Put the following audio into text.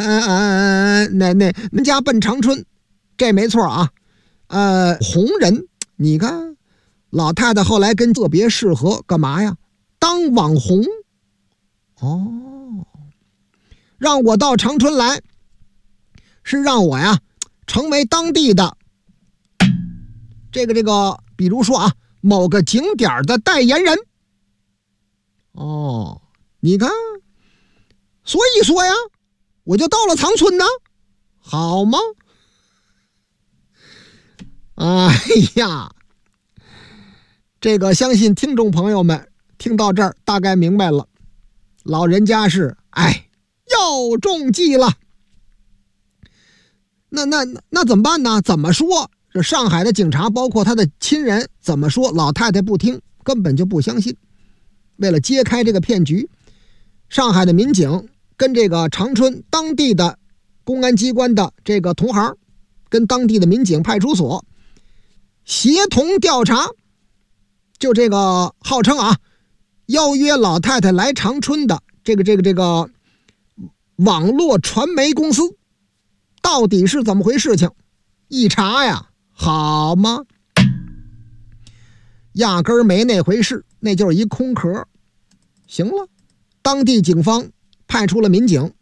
人家奔长春，这没错啊。红人，你看老太太后来跟特别适合干嘛呀？当网红。哦，让我到长春来，是让我呀成为当地的这个，比如说啊，某个景点的代言人。哦，你看，所以说呀，我就到了长春呢，好吗？哎呀，这个相信听众朋友们听到这儿大概明白了，老人家是要中计了。那怎么办呢？怎么说？这上海的警察包括他的亲人怎么说？老太太不听，根本就不相信。为了揭开这个骗局，上海的民警跟这个长春当地的公安机关的这个同行，跟当地的民警派出所协同调查，就这个号称啊邀约老太太来长春的这个网络传媒公司到底是怎么回事情？一查呀，好吗？压根儿没那回事，那就是一空壳。行了，当地警方派出了民警